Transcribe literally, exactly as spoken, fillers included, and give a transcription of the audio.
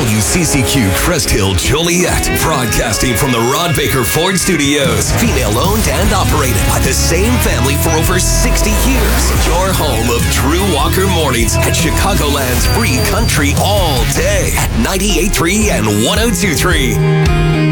W C C Q Crest Hill Joliet, broadcasting from the Rod Baker Ford Studios. Female owned and operated by the same family for over sixty years. Your home of Drew Walker Mornings at Chicagoland's free country all day at ninety-eight point three and one oh two point three.